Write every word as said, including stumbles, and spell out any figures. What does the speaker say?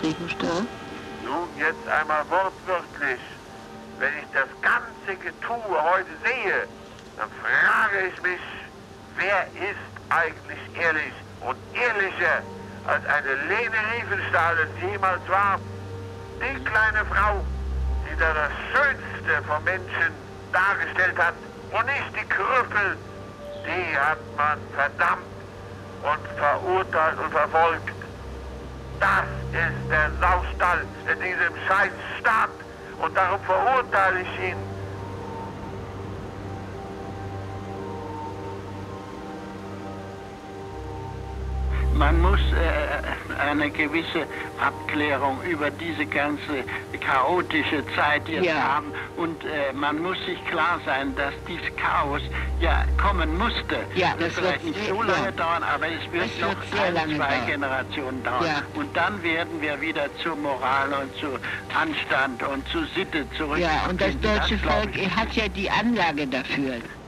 Riefenstahl? Nun, jetzt einmal wortwörtlich. Wenn ich das ganze Getue heute sehe, dann frage ich mich, wer ist eigentlich ehrlich und ehrlicher als eine Lene Riefenstahl es jemals war? Die kleine Frau, die da das Schönste vom Menschen dargestellt hat und nicht die Krüppel, die hat man verdammt und verurteilt und verfolgt. Das ist der Saustall in diesem Scheißstaat und darum verurteile ich ihn. Man muss äh, eine gewisse Abklärung über diese ganze chaotische Zeit jetzt ja. haben und äh, man muss sich klar sein, dass dieses Chaos ja kommen musste. Ja, das, das wird vielleicht nicht so lange ja. dauern, aber es wird es noch wird sehr ein, lange zwei dauern. Generationen dauern. Ja. Und dann werden wir wieder zur Moral und zu Anstand und zu Sitte zurück. Ja, und das deutsche das, Volk hat ja die Anlage dafür.